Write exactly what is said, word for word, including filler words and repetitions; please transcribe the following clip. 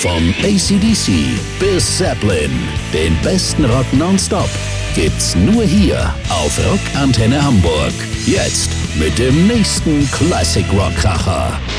Von A C D C bis Zeppelin, den besten Rock nonstop gibt's nur hier auf Rockantenne Hamburg. Jetzt mit dem nächsten Classic Rock Kracher.